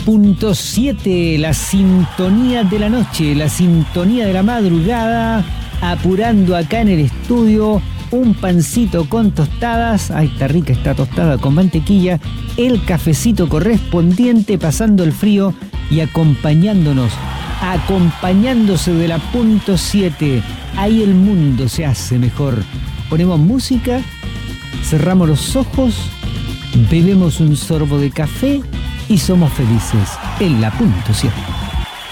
punto 7, la sintonía de la noche, la sintonía de la madrugada, apurando acá en el estudio un pancito con tostadas, ay, está rica esta tostada con mantequilla, el cafecito correspondiente, pasando el frío y acompañándose de la punto 7, ahí el mundo se hace mejor. Ponemos música, cerramos los ojos, bebemos un sorbo de café y somos felices en la punto 7.